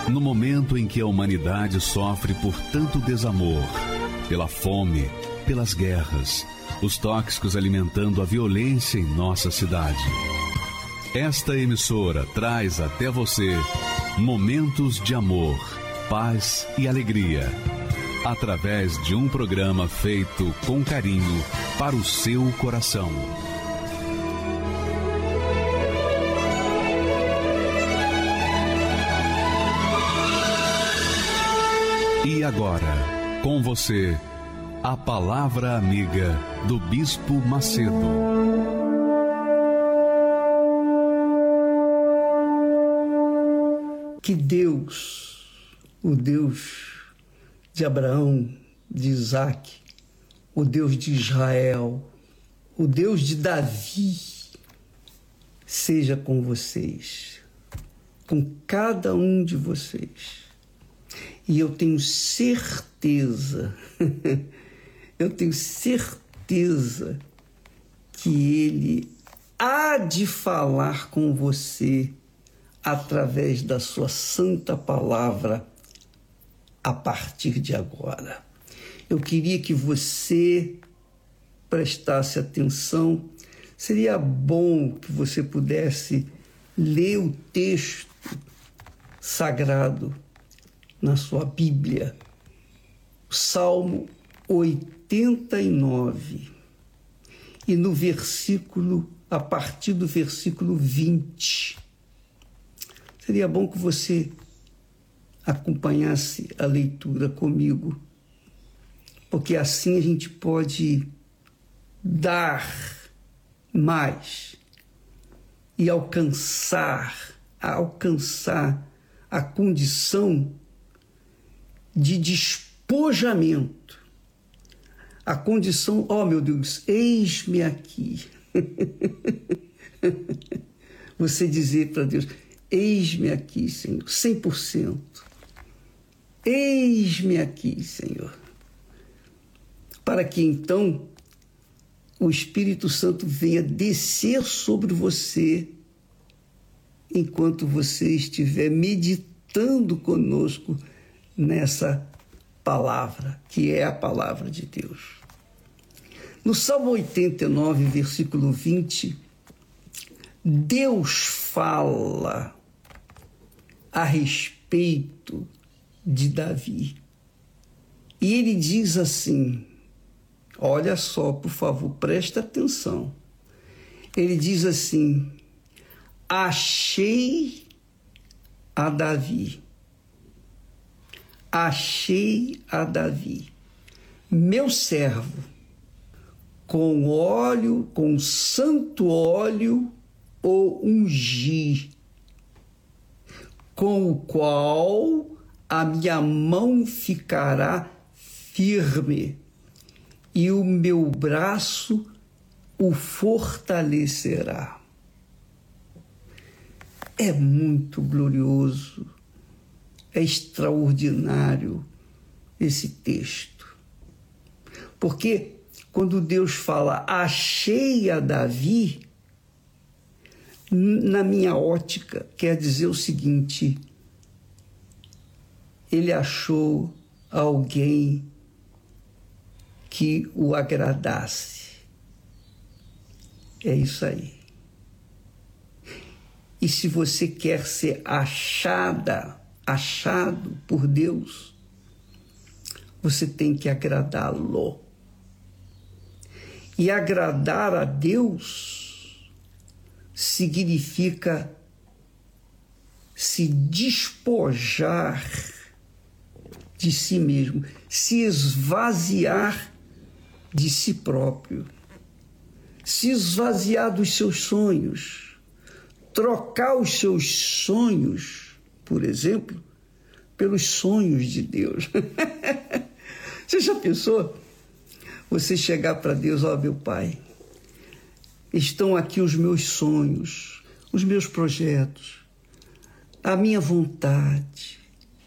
No momento em que a humanidade sofre por tanto desamor, pela fome, pelas guerras, os tóxicos alimentando a violência em nossa cidade. Esta emissora traz até você momentos de amor, paz e alegria, através de um programa feito com carinho para o seu coração. E agora, com você, a Palavra Amiga do Bispo Macedo. Que Deus, o Deus de Abraão, de Isaac, o Deus de Israel, o Deus de Davi, seja com vocês, com cada um de vocês. E eu tenho certeza, que Ele há de falar com você através da sua santa palavra a partir de agora. Eu queria que você prestasse atenção. Seria bom que você pudesse ler o texto sagrado na sua Bíblia, o Salmo 89, e no versículo, a partir do versículo 20. Seria bom que você acompanhasse a leitura comigo, porque assim a gente pode dar mais e alcançar a condição de despojamento, a condição, oh meu Deus, eis-me aqui. Você dizer para Deus, eis-me aqui, Senhor, 100%. Eis-me aqui, Senhor. Para que então o Espírito Santo venha descer sobre você enquanto você estiver meditando conosco nessa palavra, que é a palavra de Deus. No Salmo 89, versículo 20, Deus fala a respeito de Davi. E ele diz assim, olha só, por favor, presta atenção. Ele diz assim, achei a Davi, meu servo, com óleo, com santo óleo o ungi, com o qual a minha mão ficará firme e o meu braço o fortalecerá. É muito glorioso, é extraordinário esse texto. Porque quando Deus fala, achei a Davi, na minha ótica, quer dizer o seguinte, ele achou alguém que o agradasse. É isso aí. E se você quer ser achado por Deus, você tem que agradá-lo. E agradar a Deus significa se despojar de si mesmo, se esvaziar de si próprio, se esvaziar dos seus sonhos, trocar os seus sonhos, por exemplo, pelos sonhos de Deus. Você já pensou? Você chegar para Deus, ó meu Pai, estão aqui os meus sonhos, os meus projetos, a minha vontade.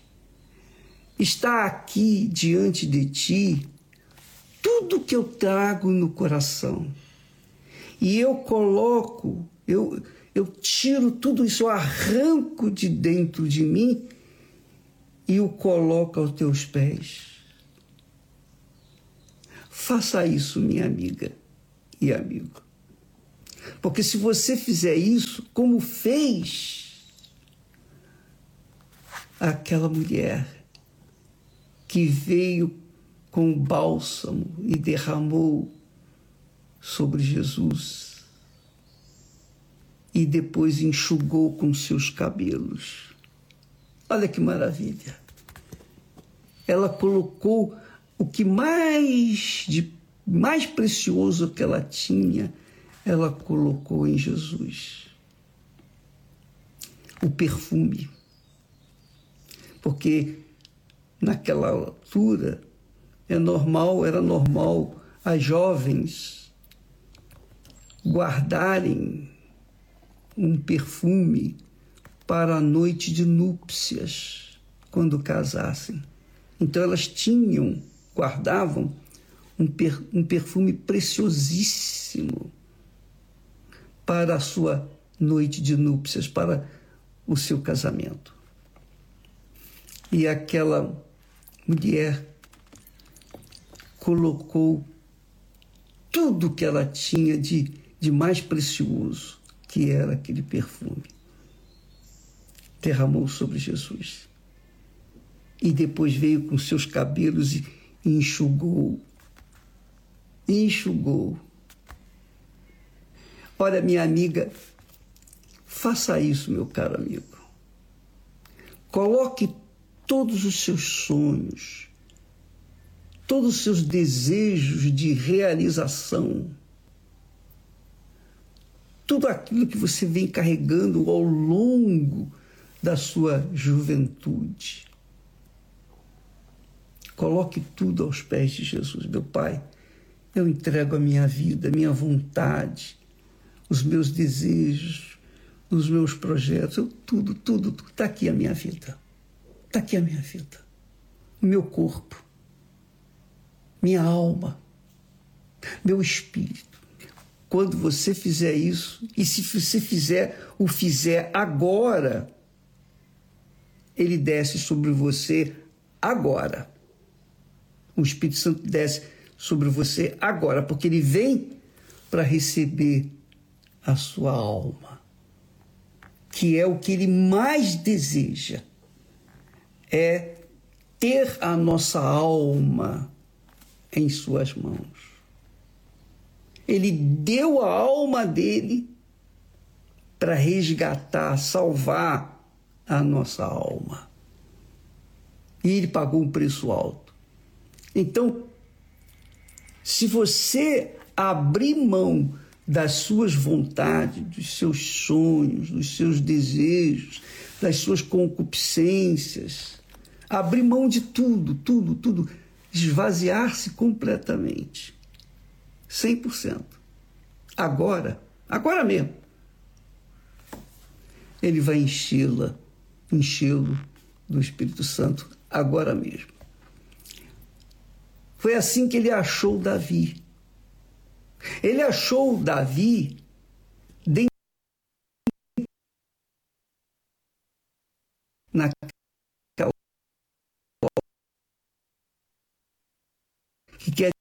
Está aqui diante de Ti tudo que eu trago no coração. E eu coloco, eu tiro tudo isso, eu arranco de dentro de mim e o coloca aos teus pés. Faça isso, minha amiga e amigo. Porque se você fizer isso, como fez aquela mulher que veio com o bálsamo e derramou sobre Jesus e depois enxugou com seus cabelos. Olha que maravilha! Ela colocou o que mais precioso que ela tinha, ela colocou em Jesus. O perfume. Porque naquela altura era normal as jovens guardarem um perfume para a noite de núpcias, quando casassem. Então elas guardavam um perfume preciosíssimo para a sua noite de núpcias, para o seu casamento. E aquela mulher colocou tudo que ela tinha de mais precioso, que era aquele perfume. Derramou sobre Jesus. E depois veio com seus cabelos e enxugou. Olha, minha amiga, faça isso, meu caro amigo. Coloque todos os seus sonhos, todos os seus desejos de realização, tudo aquilo que você vem carregando ao longo da sua juventude. Coloque tudo aos pés de Jesus. Meu Pai, eu entrego a minha vida, a minha vontade, os meus desejos, os meus projetos, tudo. Está aqui a minha vida. Está aqui a minha vida. O meu corpo, minha alma, meu espírito. Quando você fizer isso, e se você fizer agora, ele desce sobre você agora. O Espírito Santo desce sobre você agora, porque ele vem para receber a sua alma, que é o que ele mais deseja, é ter a nossa alma em suas mãos. Ele deu a alma dele para resgatar, salvar a nossa alma. E ele pagou um preço alto. Então, se você abrir mão das suas vontades, dos seus sonhos, dos seus desejos, das suas concupiscências, abrir mão de tudo, esvaziar-se completamente, 100%. Agora mesmo, ele vai enchê-lo do Espírito Santo, agora mesmo. Foi assim que ele achou Davi. Ele achou Davi naquela que quer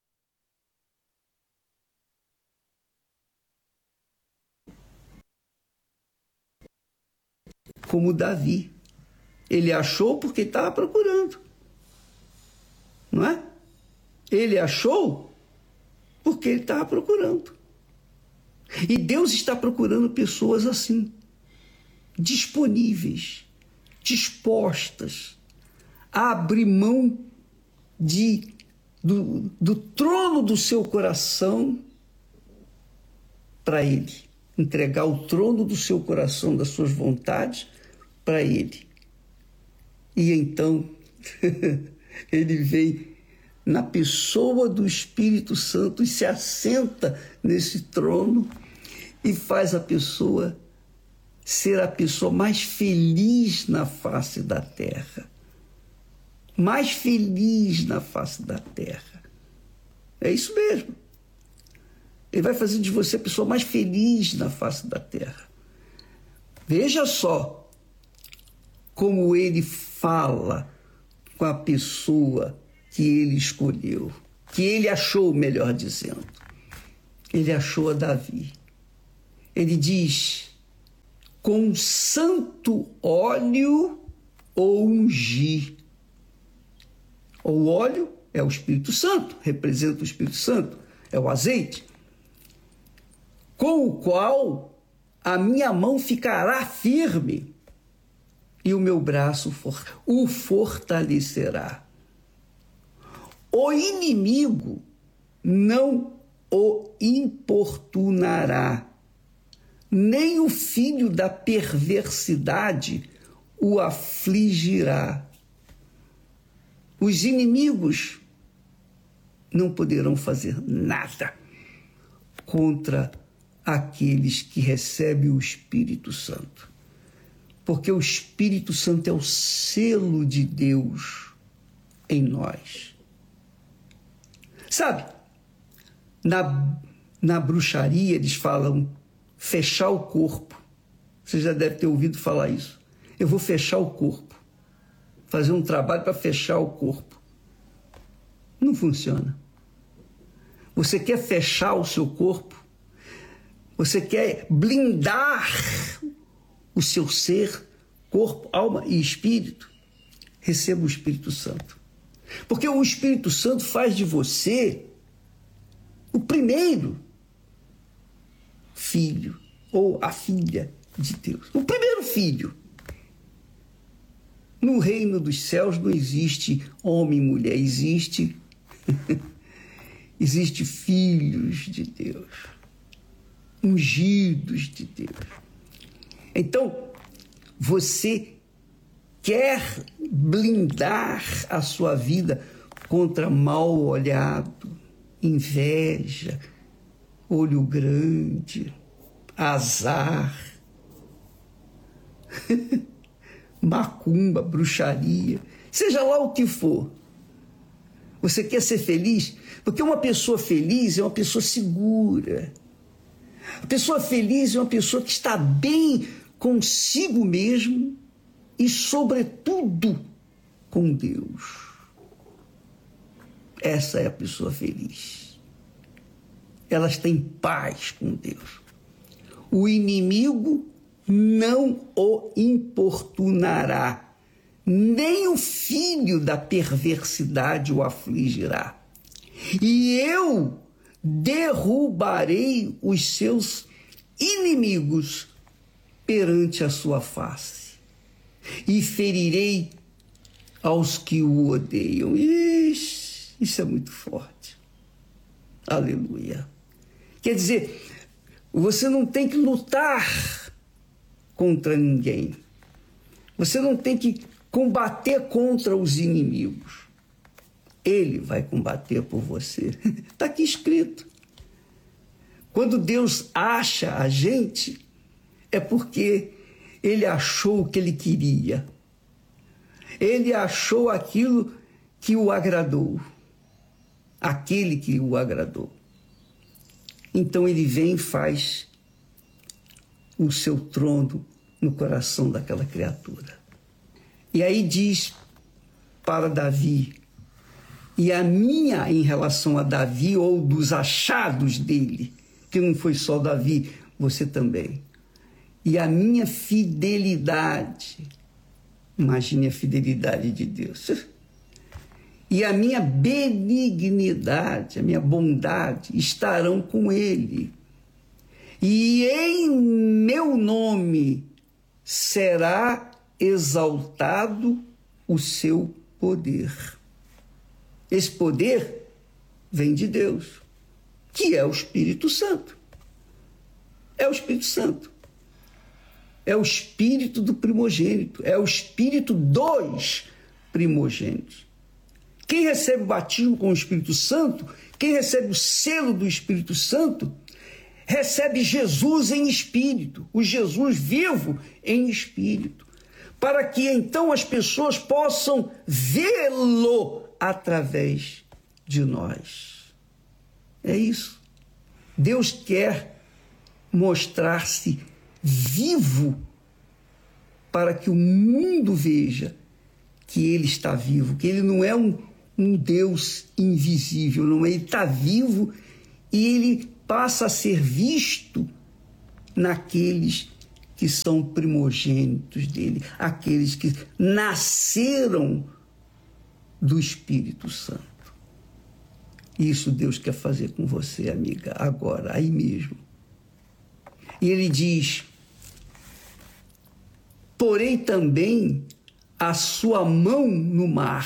como Davi. Ele achou porque estava procurando, não é? Ele achou porque ele estava procurando. E Deus está procurando pessoas assim, disponíveis, dispostas a abrir mão do trono do seu coração para Ele. Entregar o trono do seu coração, das suas vontades, para Ele. E então, Ele vem na pessoa do Espírito Santo e se assenta nesse trono e faz a pessoa ser a pessoa mais feliz na face da terra. Mais feliz na face da terra. É isso mesmo. Ele vai fazer de você a pessoa mais feliz na face da terra. Veja só como ele fala com a pessoa que ele escolheu, que ele achou, melhor dizendo. Ele achou a Davi. Ele diz: com santo óleo o ungi. O óleo é o Espírito Santo, representa o Espírito Santo, é o azeite, com o qual a minha mão ficará firme e o meu braço o fortalecerá. O inimigo não o importunará, nem o filho da perversidade o afligirá. Os inimigos não poderão fazer nada contra aqueles que recebem o Espírito Santo, porque o Espírito Santo é o selo de Deus em nós. Sabe, na bruxaria eles falam fechar o corpo. Você já deve ter ouvido falar isso. Eu vou fechar o corpo, fazer um trabalho para fechar o corpo. Não funciona. Você quer fechar o seu corpo? Você quer blindar o seu ser, corpo, alma e espírito? Receba o Espírito Santo. Porque o Espírito Santo faz de você o primeiro filho ou a filha de Deus. O primeiro filho. No reino dos céus não existe homem e mulher, existe filhos de Deus, ungidos de Deus. Então, você quer blindar a sua vida contra mal olhado, inveja, olho grande, azar, macumba, bruxaria, seja lá o que for. Você quer ser feliz? Porque uma pessoa feliz é uma pessoa segura. A pessoa feliz é uma pessoa que está bem consigo mesmo e, sobretudo, com Deus. Essa é a pessoa feliz. Elas têm paz com Deus. O inimigo não o importunará, nem o filho da perversidade o afligirá. E eu derrubarei os seus inimigos perante a sua face, e ferirei aos que o odeiam. Isso é muito forte. Aleluia. Quer dizer, você não tem que lutar contra ninguém. Você não tem que combater contra os inimigos. Ele vai combater por você. Está aqui escrito. Quando Deus acha a gente, é porque ele achou o que ele queria. Ele achou aquilo que o agradou. Aquele que o agradou. Então ele vem e faz o seu trono no coração daquela criatura. E aí diz para Davi, e a minha em relação a Davi, ou dos achados dele, que não foi só Davi, você também. E a minha fidelidade, imagine a fidelidade de Deus, e a minha benignidade, a minha bondade estarão com ele. E em meu nome será exaltado o seu poder. Esse poder vem de Deus, que é o Espírito Santo. É o Espírito Santo. É o Espírito do primogênito. É o Espírito dos primogênitos. Quem recebe o batismo com o Espírito Santo, quem recebe o selo do Espírito Santo, recebe Jesus em espírito, o Jesus vivo em espírito, para que então as pessoas possam vê-lo através de nós. É isso. Deus quer mostrar-se vivo para que o mundo veja que ele está vivo, que ele não é um Deus invisível, não é? Ele está vivo e ele passa a ser visto naqueles que são primogênitos dele, aqueles que nasceram do Espírito Santo. Isso Deus quer fazer com você, amiga, agora, aí mesmo. E ele diz: porei também a sua mão no mar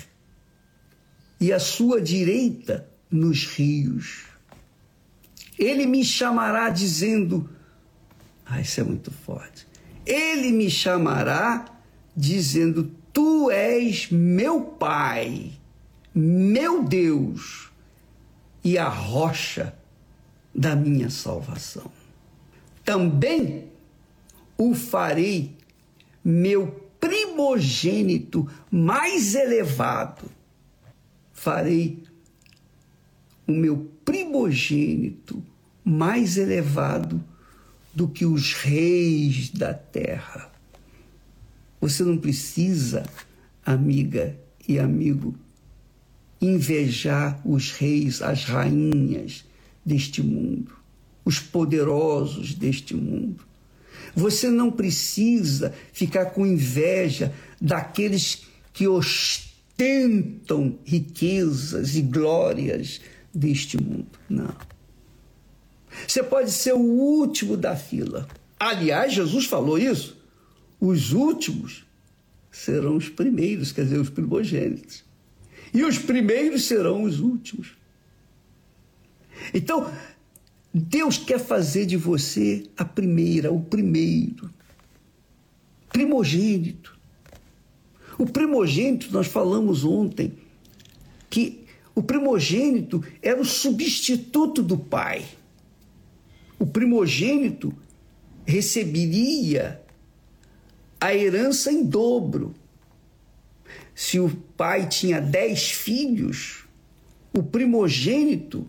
e a sua direita nos rios. Ele me chamará dizendo... isso é muito forte. Ele me chamará dizendo: tu és meu Pai, meu Deus e a rocha da minha salvação. Também o farei meu primogênito mais elevado. Farei o meu primogênito mais elevado do que os reis da terra. Você não precisa, amiga e amigo, invejar os reis, as rainhas deste mundo, os poderosos deste mundo. Você não precisa ficar com inveja daqueles que ostentam riquezas e glórias deste mundo. Não. Você pode ser o último da fila. Aliás, Jesus falou isso. Os últimos serão os primeiros, quer dizer, os primogênitos. E os primeiros serão os últimos. Então, Deus quer fazer de você a primeira, o primeiro. Primogênito. O primogênito, nós falamos ontem, que o primogênito era o substituto do pai. O primogênito receberia a herança em dobro. Se o pai tinha 10 filhos, o primogênito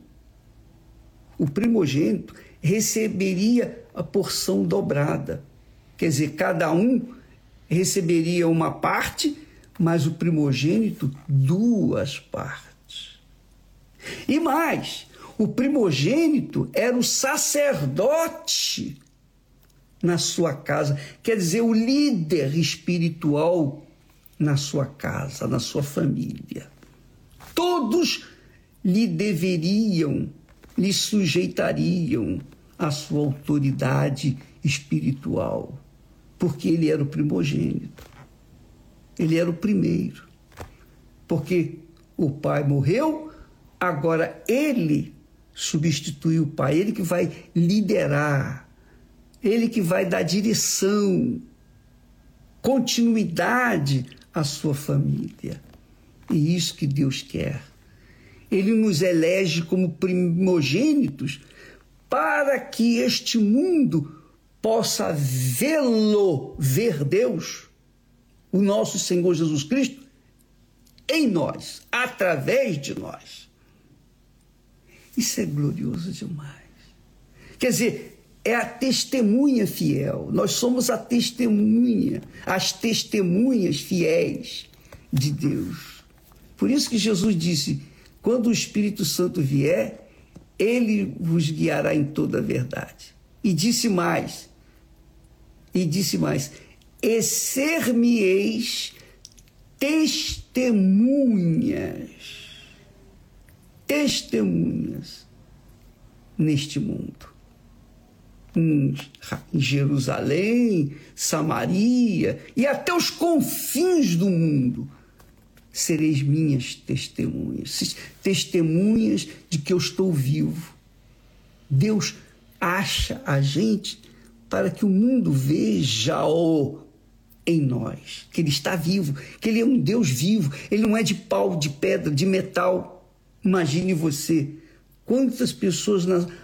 receberia a porção dobrada. Quer dizer, cada um receberia uma parte, mas o primogênito 2 partes. E mais, o primogênito era o sacerdote na sua casa, quer dizer, o líder espiritual na sua casa, na sua família. Todos lhe sujeitariam à sua autoridade espiritual, porque ele era o primogênito. Ele era o primeiro. Porque o pai morreu, agora ele substitui o pai, ele que vai liderar, ele que vai dar direção, continuidade à sua família. E isso que Deus quer. Ele nos elege como primogênitos para que este mundo possa ver Deus, o nosso Senhor Jesus Cristo, em nós, através de nós. Isso é glorioso demais. Quer dizer, é a testemunha fiel. Nós somos a testemunha, as testemunhas fiéis de Deus. Por isso que Jesus disse: quando o Espírito Santo vier, ele vos guiará em toda a verdade. E disse mais, e ser-me-eis testemunhas neste mundo. Em Jerusalém, Samaria e até os confins do mundo, sereis minhas testemunhas de que eu estou vivo. Deus acha a gente para que o mundo veja-o em nós, que ele está vivo, que ele é um Deus vivo, ele não é de pau, de pedra, de metal. Imagine você, quantas pessoas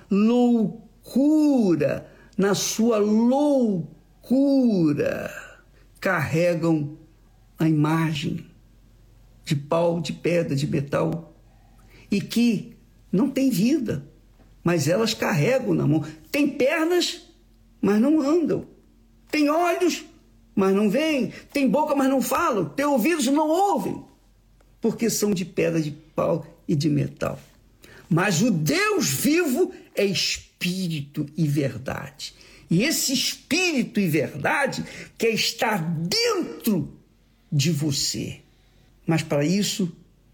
na sua loucura, carregam a imagem de pau, de pedra, de metal, e que não tem vida, mas elas carregam na mão. Tem pernas, mas não andam. Tem olhos, mas não veem, têm boca, mas não falam, têm ouvidos, não ouvem, porque são de pedra, de pau e de metal. Mas o Deus vivo é espírito e verdade. E esse espírito e verdade quer estar dentro de você. Mas para isso,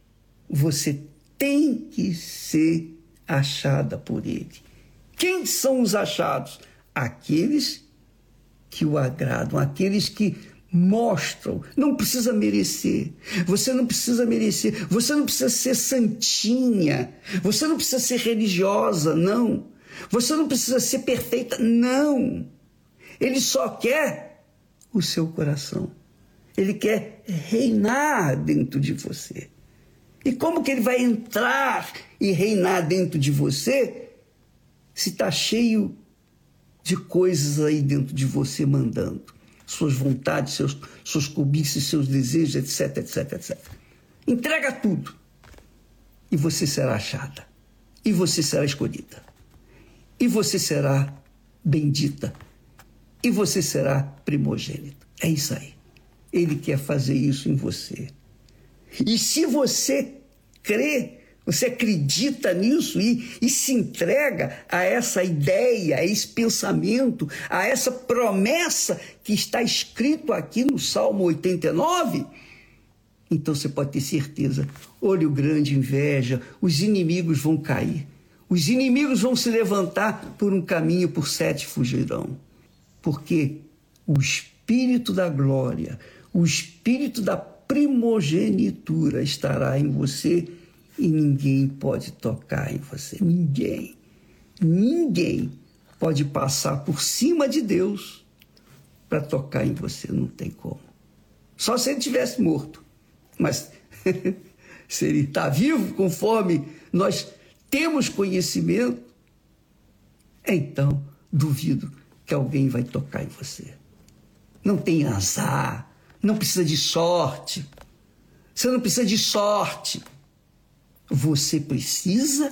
você tem que ser achada por ele. Quem são os achados? Aqueles que o agradam, aqueles que mostram. Não precisa merecer. Você não precisa merecer. Você não precisa ser santinha. Você não precisa ser religiosa, não. Você não precisa ser perfeita, não. Ele só quer o seu coração. Ele quer reinar dentro de você. E como que ele vai entrar e reinar dentro de você se está cheio de coisas aí dentro de você mandando? Suas vontades, seus cobiças, seus desejos, etc, etc, etc. Entrega tudo. E você será achada. E você será escolhida. E você será bendita. E você será primogênita. É isso aí. Ele quer fazer isso em você. E se você crê, você acredita nisso e se entrega a essa ideia, a esse pensamento, a essa promessa que está escrito aqui no Salmo 89, então você pode ter certeza, olho grande, inveja, os inimigos vão cair. Os inimigos vão se levantar por um caminho, por 7 fugirão. Porque o Espírito da glória, o Espírito da primogenitura estará em você e ninguém pode tocar em você. Ninguém. Ninguém pode passar por cima de Deus para tocar em você. Não tem como. Só se ele tivesse morto. Mas se ele está vivo, conforme nós temos conhecimento, então duvido que alguém vai tocar em você. Não tem azar, não precisa de sorte. Você não precisa de sorte. Você precisa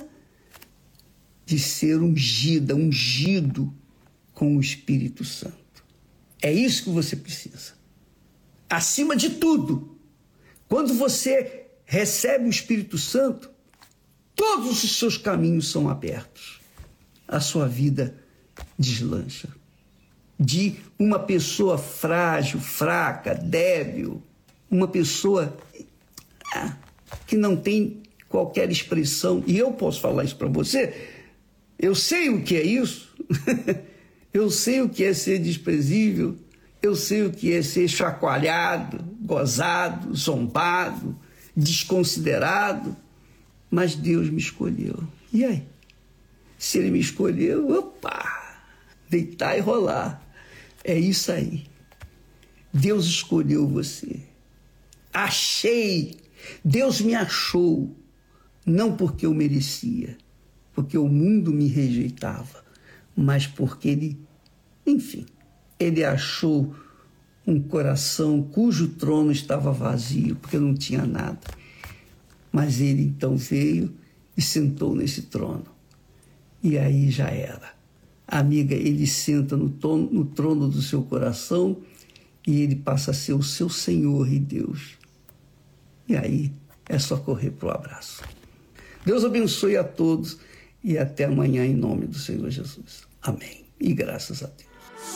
de ser ungida, ungido com o Espírito Santo. É isso que você precisa. Acima de tudo, quando você recebe o Espírito Santo, todos os seus caminhos são abertos. A sua vida deslancha. De uma pessoa frágil, fraca, débil, uma pessoa que não tem qualquer expressão. E eu posso falar isso para você. Eu sei o que é isso. Eu sei o que é ser desprezível. Eu sei o que é ser chacoalhado, gozado, zombado, desconsiderado. Mas Deus me escolheu. E aí? Se ele me escolheu, opa, deitar e rolar. É isso aí. Deus escolheu você. Achei. Deus me achou. Não porque eu merecia, porque o mundo me rejeitava, mas porque ele, enfim, ele achou um coração cujo trono estava vazio, porque não tinha nada. Mas ele então veio e sentou nesse trono. E aí já era. Amiga, ele senta no trono do seu coração e ele passa a ser o seu Senhor e Deus. E aí é só correr para o abraço. Deus abençoe a todos e até amanhã em nome do Senhor Jesus. Amém. E graças a Deus.